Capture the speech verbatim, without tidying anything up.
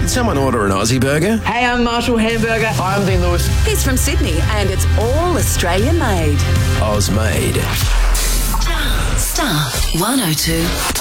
Did someone order an Aussie burger? Hey, I'm Marshall Hamburger. Hi, I'm Dean Lewis. He's from Sydney and it's all Australian made. Oz made. Star one oh two.